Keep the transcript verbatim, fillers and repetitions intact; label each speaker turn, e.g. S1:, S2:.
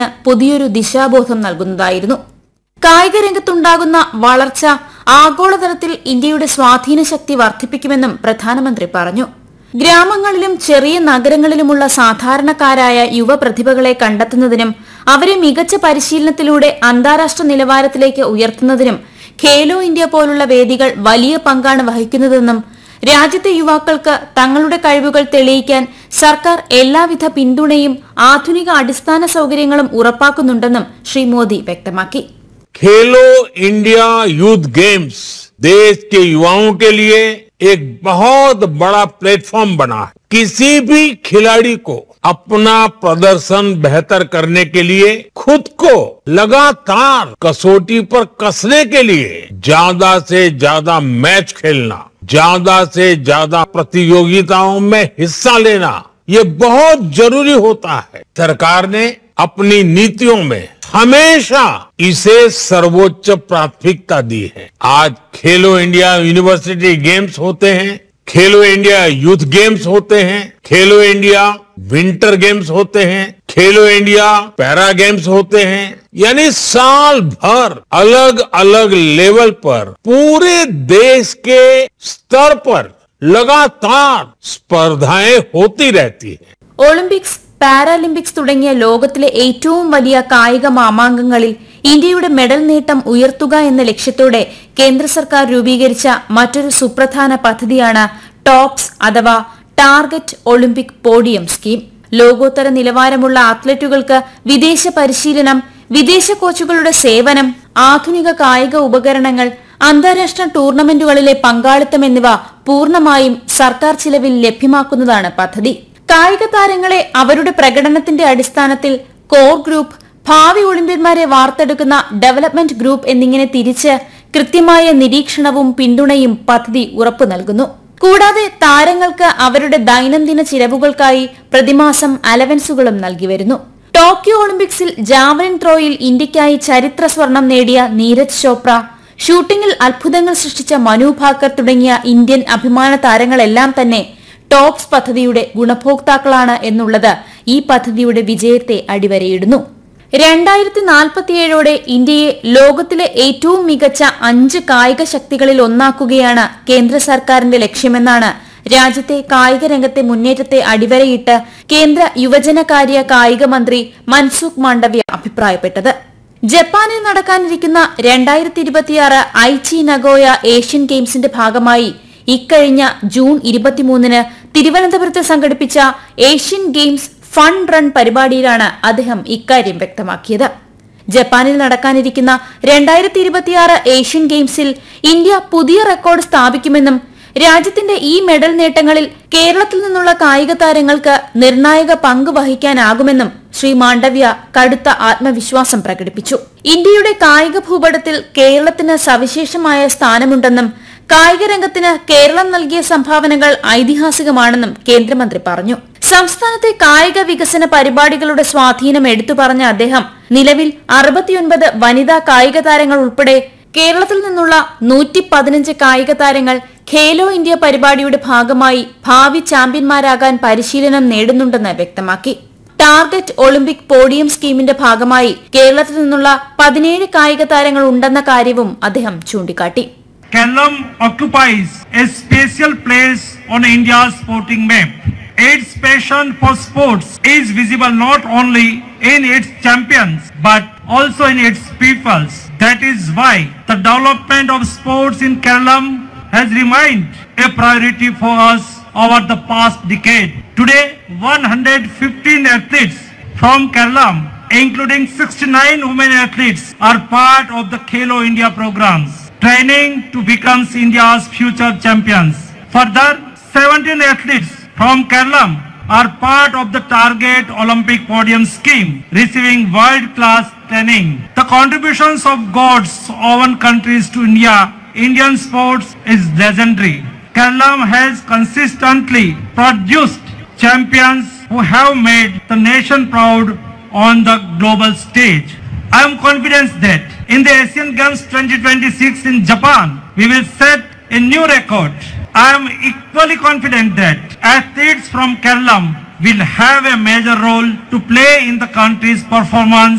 S1: പുതിയൊരു ദിശാബോധം നൽകുന്നതായിരുന്നു. കായിക രംഗത്തുണ്ടാകുന്ന വളർച്ച ആഗോളതലത്തിൽ ഇന്ത്യയുടെ സ്വാധീന ശക്തി വർദ്ധിപ്പിക്കുമെന്നും പ്രധാനമന്ത്രി പറഞ്ഞു. ഗ്രാമങ്ങളിലും ചെറിയ നഗരങ്ങളിലുമുള്ള സാധാരണക്കാരായ യുവപ്രതിഭകളെ കണ്ടെത്തുന്നതിനും അവരെ മികച്ച പരിശീലനത്തിലൂടെ അന്താരാഷ്ട്ര നിലവാരത്തിലേക്ക് ഉയർത്തുന്നതിനും ഖേലോ ഇന്ത്യ പോലുള്ള വേദികൾ വലിയ പങ്കാണ് വഹിക്കുന്നതെന്നും രാജ്യത്തെ യുവാക്കൾക്ക് തങ്ങളുടെ കഴിവുകൾ തെളിയിക്കാൻ സർക്കാർ എല്ലാവിധ പിന്തുണയും ആധുനിക അടിസ്ഥാന സൗകര്യങ്ങളും ഉറപ്പാക്കുന്നുണ്ടെന്നും ശ്രീ മോദി വ്യക്തമാക്കി.
S2: खेलो इंडिया यूथ गेम्स देश के युवाओं के लिए एक बहुत बड़ा प्लेटफॉर्म बना है. किसी भी खिलाड़ी को अपना प्रदर्शन बेहतर करने के लिए खुद को लगातार कसौटी पर कसने के लिए ज्यादा से ज्यादा मैच खेलना, ज्यादा से ज्यादा प्रतियोगिताओं में हिस्सा लेना ये बहुत जरूरी होता है. सरकार ने अपनी नीतियों में हमेशा इसे सर्वोच्च प्राथमिकता दी है. आज खेलो इंडिया यूनिवर्सिटी गेम्स होते हैं, खेलो इंडिया यूथ गेम्स होते हैं, खेलो इंडिया विंटर गेम्स होते हैं, खेलो इंडिया पैरा गेम्स होते हैं. यानी साल भर अलग अलग लेवल पर पूरे देश के स्तर पर लगातार स्पर्धाएं होती रहती है.
S1: ഒളിമ്പിക്സ്, പാരാലിമ്പിക്സ് തുടങ്ങിയ ലോകത്തിലെ ഏറ്റവും വലിയ കായിക മാമാങ്കങ്ങളിൽ ഇന്ത്യയുടെ മെഡൽ നേട്ടം ഉയർത്തുക എന്ന ലക്ഷ്യത്തോടെ കേന്ദ്ര സർക്കാർ രൂപീകരിച്ച മറ്റൊരു സുപ്രധാന പദ്ധതിയാണ് ടോപ്സ് അഥവാ ടാർഗറ്റ് ഒളിമ്പിക് പോഡിയം സ്കീം. ലോകോത്തര നിലവാരമുള്ള അത്ലറ്റുകൾക്ക് വിദേശ പരിശീലനം, വിദേശ കോച്ചുകളുടെ സേവനം, ആധുനിക കായിക ഉപകരണങ്ങൾ, അന്താരാഷ്ട്ര ടൂർണമെന്റുകളിലെ പങ്കാളിത്തം എന്നിവ പൂർണ്ണമായും സർക്കാർ ചിലവിൽ ലഭ്യമാക്കുന്നതാണ് പദ്ധതി. കായിക താരങ്ങളെ അവരുടെ പ്രകടനത്തിന്റെ അടിസ്ഥാനത്തിൽ കോർ ഗ്രൂപ്പ്, ഭാവി ഒളിമ്പ്യന്മാരെ വാർത്തെടുക്കുന്ന ഡെവലപ്മെന്റ് ഗ്രൂപ്പ് എന്നിങ്ങനെ തിരിച്ച് കൃത്യമായ നിരീക്ഷണവും പിന്തുണയും പദ്ധതി ഉറപ്പു നൽകുന്നു. കൂടാതെ താരങ്ങൾക്ക് അവരുടെ ദൈനംദിന ചിലവുകൾക്കായി പ്രതിമാസം അലവൻസുകളും നൽകി വരുന്നു. ടോക്കിയോ ഒളിമ്പിക്സിൽ ജാവലിൻ ത്രോയിൽ ഇന്ത്യയ്ക്കായി ചരിത്ര സ്വർണം നേടിയ നീരജ് ചോപ്ര, ഷൂട്ടിംഗിൽ അത്ഭുതങ്ങൾ സൃഷ്ടിച്ച മനു ഭാക്കർ തുടങ്ങിയ ഇന്ത്യൻ അഭിമാന താരങ്ങളെല്ലാം തന്നെ ടോപ്സ് പദ്ധതിയുടെ ഗുണഭോക്താക്കളാണ് എന്നുള്ളത് ഈ പദ്ധതിയുടെ വിജയത്തെ അടിവരയിടുന്നു. രണ്ടായിരത്തി നാൽപ്പത്തിയേഴോടെ ഇന്ത്യയെ ലോകത്തിലെ ഏറ്റവും മികച്ച അഞ്ച് കായിക ശക്തികളിൽ ഒന്നാക്കുകയാണ് കേന്ദ്ര സർക്കാരിന്റെ ലക്ഷ്യമെന്നാണ് രാജ്യത്തെ കായിക രംഗത്തെ മുന്നേറ്റത്തെ അടിവരയിട്ട് കേന്ദ്ര യുവജനകാര്യ കായിക മന്ത്രി മൻസുഖ് മാണ്ഡവ്യ അഭിപ്രായപ്പെട്ടത്. ജപ്പാനിൽ നടക്കാനിരിക്കുന്ന രണ്ടായിരത്തി ഇരുപത്തിയാറ് ഐച്ചി നഗോയ ഏഷ്യൻ ഗെയിംസിന്റെ ഭാഗമായി ഇക്കഴിഞ്ഞ ജൂൺ ഇരുപത്തിമൂന്നിന് തിരുവനന്തപുരത്ത് സംഘടിപ്പിച്ച ഏഷ്യൻ ഗെയിംസ് ഫണ്ട് റൺ പരിപാടിയിലാണ് അദ്ദേഹം ഇക്കാര്യം വ്യക്തമാക്കിയത്. ജപ്പാനിൽ നടക്കാനിരിക്കുന്ന രണ്ടായിരത്തി ഇരുപത്തിയാറ് ഏഷ്യൻ ഗെയിംസിൽ ഇന്ത്യ പുതിയ റെക്കോർഡ് സ്ഥാപിക്കുമെന്നും രാജ്യത്തിന്റെ ഈ മെഡൽ നേട്ടങ്ങളിൽ കേരളത്തിൽ നിന്നുള്ള കായിക താരങ്ങൾക്ക് നിർണായക പങ്ക് വഹിക്കാനാകുമെന്നും ശ്രീ മാണ്ഡവ്യ കടുത്ത ആത്മവിശ്വാസം പ്രകടിപ്പിച്ചു. ഇന്ത്യയുടെ കായിക ഭൂപടത്തിൽ കേരളത്തിന് സവിശേഷമായ സ്ഥാനമുണ്ടെന്നും കായിക രംഗത്തിന് കേരളം നൽകിയ സംഭാവനകൾ ഐതിഹാസികമാണെന്നും കേന്ദ്രമന്ത്രി പറഞ്ഞു. സംസ്ഥാനത്തെ കായിക വികസന പരിപാടികളുടെ സ്വാധീനം എടുത്തു പറഞ്ഞ അദ്ദേഹം നിലവിൽ അറുപത്തിയൊൻപത് വനിതാ കായിക താരങ്ങൾ ഉൾപ്പെടെ കേരളത്തിൽ നിന്നുള്ള നൂറ്റി പതിനഞ്ച് കായിക താരങ്ങൾ ഖേലോ ഇന്ത്യ പരിപാടിയുടെ ഭാഗമായി ഭാവി ചാമ്പ്യന്മാരാകാൻ പരിശീലനം നേടുന്നുണ്ടെന്ന് വ്യക്തമാക്കി. ടാർഗറ്റ് ഒളിമ്പിക് പോഡിയം സ്കീമിന്റെ ഭാഗമായി കേരളത്തിൽ നിന്നുള്ള പതിനേഴ് കായിക താരങ്ങൾ ഉണ്ടെന്ന കാര്യവും അദ്ദേഹം ചൂണ്ടിക്കാട്ടി.
S3: Kerala occupies a special place on India's sporting map. Its passion for sports is visible not only in its champions but also in its peoples. That is why the development of sports in Kerala has remained a priority for us over the past decade. Today, one hundred fifteen athletes from Kerala, including sixty-nine women athletes, are part of the Khelo India programs, training to become India's future champions. Further, seventeen athletes from Kerala are part of the Target Olympic Podium Scheme, receiving world-class training. The contributions of God's own countries to India, Indian sports is legendary. Kerala has consistently produced champions who have made the nation proud on the global stage. I am confident that in the Asian Games twenty twenty-six in Japan, we will set a new record. I am equally confident that athletes from Kerala will have a major role to play in the country's performance